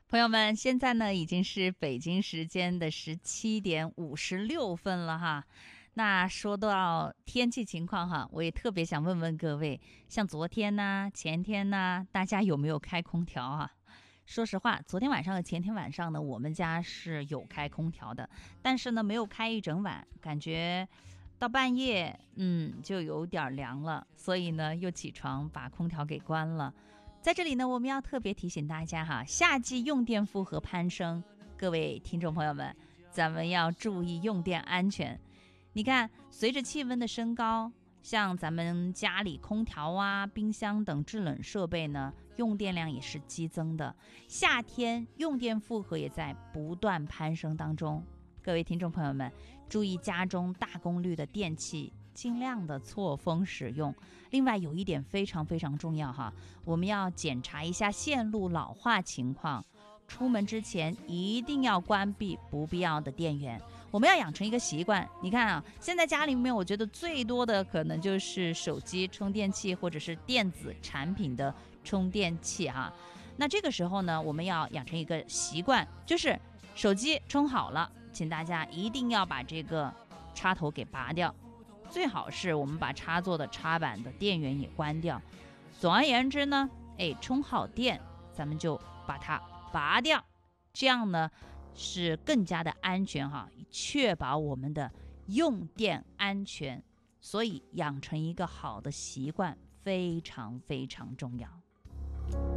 朋友们，现在呢已经是北京时间的17:56了哈。那说到天气情况哈，我也特别想问问各位，像昨天呢、前天呢，大家有没有开空调啊？说实话，昨天晚上和前天晚上呢，我们家是有开空调的，但是呢没有开一整晚，感觉到半夜，就有点凉了，所以呢又起床把空调给关了。在这里呢，我们要特别提醒大家哈，夏季用电负荷攀升，各位听众朋友们，咱们要注意用电安全。你看，随着气温的升高，像咱们家里空调啊、冰箱等制冷设备呢，用电量也是激增的。夏天用电负荷也在不断攀升当中。各位听众朋友们，注意家中大功率的电器，尽量的错峰使用。另外有一点非常非常重要哈，我们要检查一下线路老化情况。出门之前一定要关闭不必要的电源。我们要养成一个习惯，你看啊，现在家里面我觉得最多的可能就是手机充电器或者是电子产品的充电器哈。那这个时候呢，我们要养成一个习惯，就是手机充好了，请大家一定要把这个插头给拔掉，最好是我们把插座的插板的电源也关掉。总而言之呢，充好电，咱们就把它拔掉，这样呢是更加的安全哈，确保我们的用电安全。所以养成一个好的习惯非常非常重要。